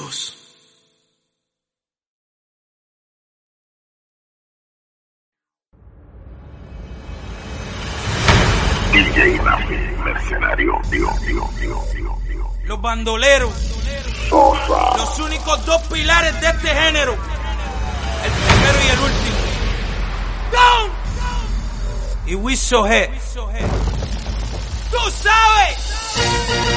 músicos. DJ Nafi, mercenario, Los bandoleros. Sosa, Los únicos dos pilares de este género. El primero y el último. ¡Go! Y Wiso G. ¡Tú sabes!